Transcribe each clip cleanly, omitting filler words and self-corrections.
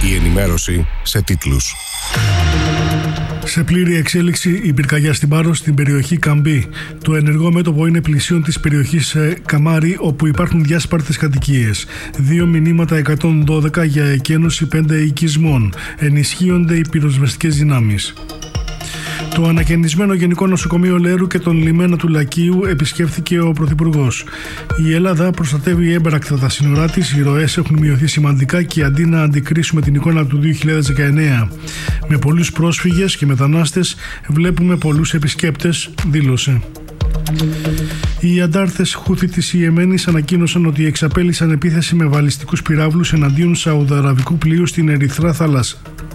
Η ενημέρωση σε τίτλους. Σε πλήρη εξέλιξη η πυρκαγιά στην Πάρο στην περιοχή Καμπή. Το ενεργό μέτωπο είναι πλησίον της περιοχής Καμάρι, όπου υπάρχουν διάσπαρτες κατοικίες. 2 μηνύματα 112 για εκένωση 5 οικισμών. Ενισχύονται οι πυροσβεστικές δυνάμεις. Το ανακαινισμένο Γενικό Νοσοκομείο Λέρου και τον λιμένα του Λακείου επισκέφθηκε ο Πρωθυπουργός. Η Ελλάδα προστατεύει έμπρακτα τα σύνορά της, οι ροές έχουν μειωθεί σημαντικά και αντί να αντικρίσουμε την εικόνα του 2019 με πολλούς πρόσφυγες και μετανάστες, βλέπουμε πολλούς επισκέπτες, δήλωσε. Οι αντάρτες Χούθη της Ιεμένης ανακοίνωσαν ότι εξαπέλυσαν επίθεση με βαλιστικούς πυράβλους εναντίον σαουδαραβικού πλοίου στην Ερυθρά θάλασσα.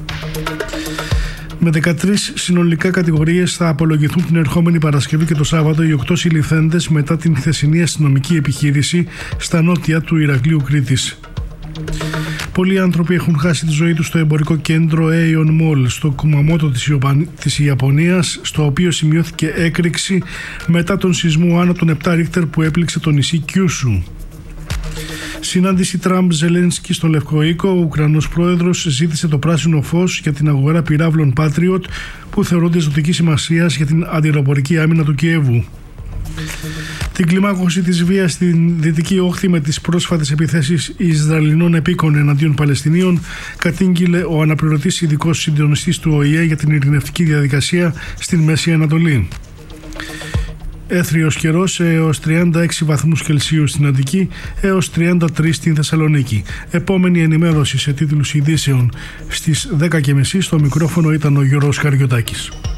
Με 13 συνολικά κατηγορίες θα απολογηθούν την ερχόμενη Παρασκευή και το Σάββατο οι 8 συλληφθέντες μετά την χθεσινή αστυνομική επιχείρηση στα νότια του Ηρακλείου Κρήτης. Πολλοί άνθρωποι έχουν χάσει τη ζωή τους στο εμπορικό κέντρο Aeon Mall στο Κουμαμότο της Ιαπωνίας, στο οποίο σημειώθηκε έκρηξη μετά τον σεισμό άνω των 7 Ρίχτερ που έπληξε το νησί Κιούσου. Συνάντηση Τραμπ-Ζελένσκι στο Λευκό Οίκο. Ο Ουκρανός πρόεδρος ζήτησε το πράσινο φως για την αγορά πυράβλων Patriot που θεωρούνται ζωτικής σημασίας για την αντιεροπορική άμυνα του Κιέβου. Την κλιμάκωση της βίας στην Δυτική Όχθη με τις πρόσφατες επιθέσεις Ισραηλινών επίκων εναντίον Παλαιστινίων κατήγγειλε ο αναπληρωτής ειδικός συντονιστής του ΟΗΕ για την ειρηνευτική διαδικασία στην Μέση Ανατολή. Έθριος καιρός έως 36 βαθμούς Κελσίου στην Αττική έως 33 στην Θεσσαλονίκη. Επόμενη ενημέρωση σε τίτλους ειδήσεων στις 10:30. Στο μικρόφωνο ήταν ο Γιώργος Καριωτάκης.